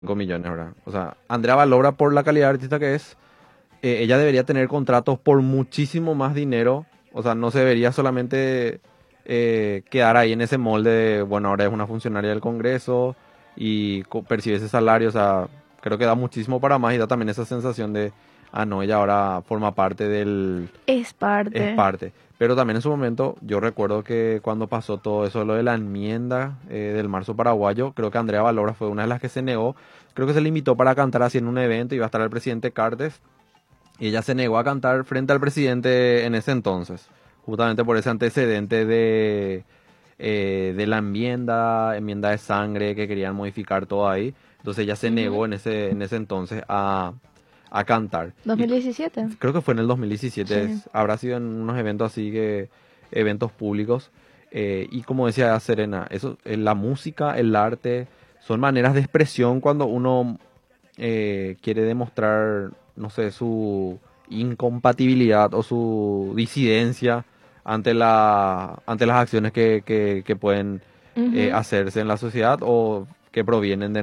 millones, ¿verdad? O sea, Andrea Valobra, por la calidad de artista que es, ella debería tener contratos por muchísimo más dinero. O sea, no se debería solamente quedar ahí en ese molde de, bueno, ahora es una funcionaria del Congreso y percibe ese salario. O sea, creo que da muchísimo para más y da también esa sensación de, ah, no, ella ahora forma parte del... Es Es parte. parte. Pero también en su momento, yo recuerdo que cuando pasó todo eso, lo de la enmienda del marzo paraguayo, creo que Andrea Valora fue una de las que se negó. Creo que se le invitó para cantar así en un evento, iba a estar el presidente Cartes, y ella se negó a cantar frente al presidente en ese entonces, justamente por ese antecedente de la enmienda de sangre, que querían modificar todo ahí. Entonces ella se Ujú. negó en ese entonces a cantar. Y 2017. creo que fue en el 2017, Sí. habrá sido en unos eventos así que, eventos públicos. Y como decía Serena, eso, la música, el arte, son maneras de expresión cuando uno quiere demostrar, no sé, su incompatibilidad o su disidencia ante las acciones que pueden Ujú. hacerse en la sociedad o que provienen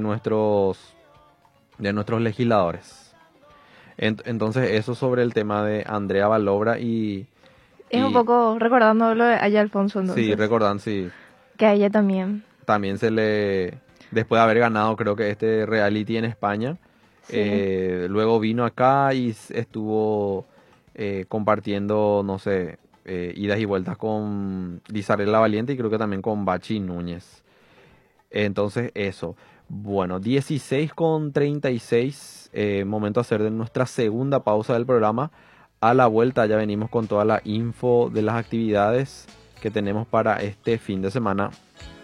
de nuestros legisladores. Entonces, eso sobre el tema de Andrea Valobra Es un y poco recordando lo de Aya Alfonso sí, entonces. recordan, sí, Que a ella también. también después de haber ganado creo que este reality en España, Sí. luego vino acá y estuvo compartiendo, no sé, idas y vueltas con Lizarela Valiente y creo que también con Bachi Núñez. Entonces, eso. Bueno, 16:36, momento de hacer de nuestra segunda pausa del programa. A la vuelta ya venimos con toda la info de las actividades que tenemos para este fin de semana.